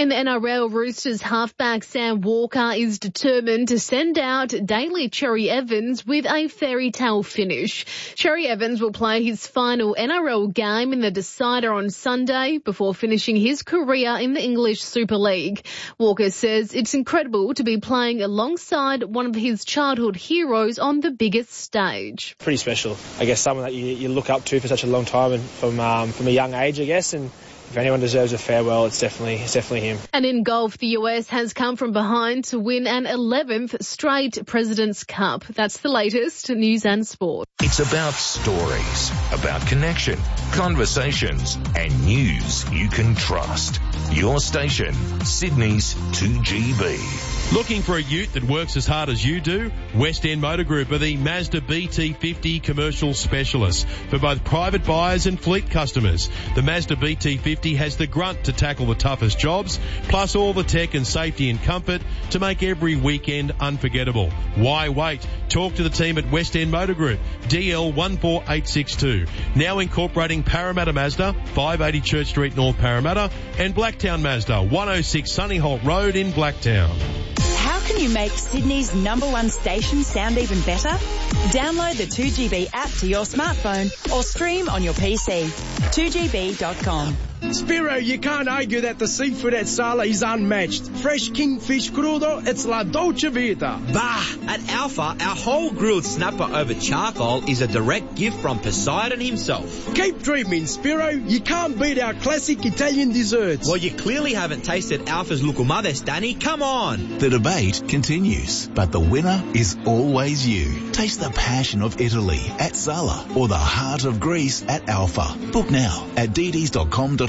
In the NRL, Roosters halfback Sam Walker is determined to send out Daly Cherry Evans with a fairy tale finish. Cherry Evans will play his final NRL game in the decider on Sunday before finishing his career in the English Super League. Walker says it's incredible to be playing alongside one of his childhood heroes on the biggest stage. Pretty special. I guess someone that you look up to for such a long time and from a young age, I guess, and if anyone deserves a farewell, it's definitely him. And in golf, the US has come from behind to win an 11th straight President's Cup. That's the latest News and Sport. It's about stories, about connection, conversations, and news you can trust. Your station, Sydney's 2GB. Looking for a ute that works as hard as you do? West End Motor Group are the Mazda BT50 commercial specialists for both private buyers and fleet customers. The Mazda BT50 has the grunt to tackle the toughest jobs, plus all the tech and safety and comfort to make every weekend unforgettable. Why wait? Talk to the team at West End Motor Group, DL 14862. Now incorporating Parramatta Mazda, 580 Church Street, North Parramatta, and Blacktown Mazda, 106 Sunnyholt Road in Blacktown. How can you make Sydney's #1 station sound even better? Download the 2GB app to your smartphone or stream on your PC. 2GB.com. Spiro, you can't argue that the seafood at Sala is unmatched. Fresh kingfish crudo, it's la dolce vita. Bah! At Alpha, our whole grilled snapper over charcoal is a direct gift from Poseidon himself. Keep dreaming, Spiro. You can't beat our classic Italian desserts. Well, you clearly haven't tasted Alpha's Lucumades, Danny. Come on! The debate continues, but the winner is always you. Taste the passion of Italy at Sala or the heart of Greece at Alpha. Book now at dd's.com.au.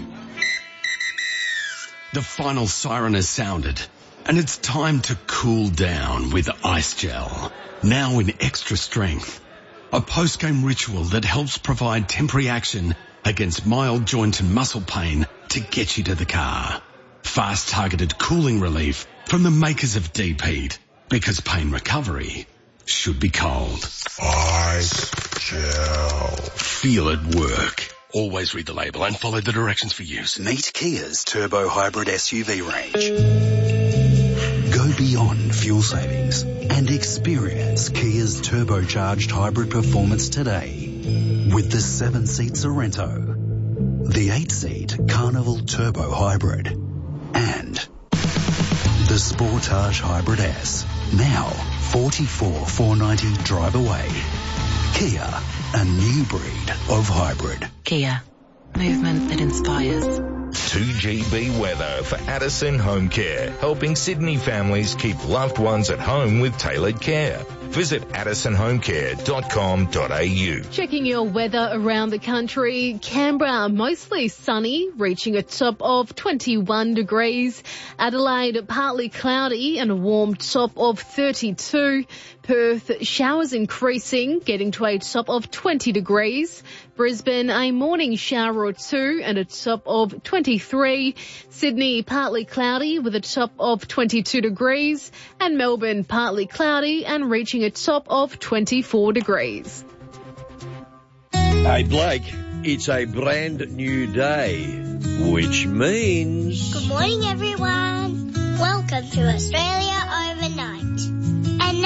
The final siren has sounded, and it's time to cool down with Ice Gel. Now in extra strength. A post-game ritual that helps provide temporary action against mild joint and muscle pain to get you to the car. Fast targeted cooling relief from the makers of Deep Heat, because pain recovery should be cold. Ice Gel. Feel it work. Always read the label and follow the directions for use. Meet Kia's Turbo Hybrid SUV range. Go beyond fuel savings and experience Kia's turbocharged hybrid performance today with the 7-seat Sorrento, the 8-seat Carnival Turbo Hybrid, and the Sportage Hybrid S. Now 44,490 drive away. Kia, a new breed of hybrid. Kia, movement that inspires. 2GB weather for Addison Home Care, helping Sydney families keep loved ones at home with tailored care. Visit addisonhomecare.com.au. Checking your weather around the country. Canberra, mostly sunny, reaching a top of 21 degrees. Adelaide, partly cloudy and a warm top of 32. Perth, showers increasing, getting to a top of 20 degrees. Brisbane, a morning shower or two and a top of 23. Sydney, partly cloudy with a top of 22 degrees. And Melbourne, partly cloudy and reaching a top of 24 degrees. Hey, Blake, it's a brand new day, which means... Good morning, everyone. Welcome to Australia